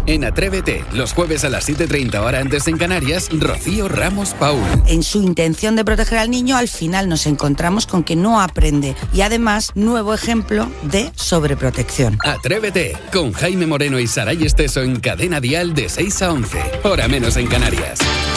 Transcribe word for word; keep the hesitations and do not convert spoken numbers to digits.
En Atrévete, los jueves a las siete y treinta hora antes en Canarias, Rocío Ramos Paul. En su intención de proteger al niño, al final nos encontramos con que no aprende y además, nuevo ejemplo de sobreprotección. Atrévete, con Jaime Moreno y Saray Esteso en Cadena Dial de seis a once, hora menos en Canarias.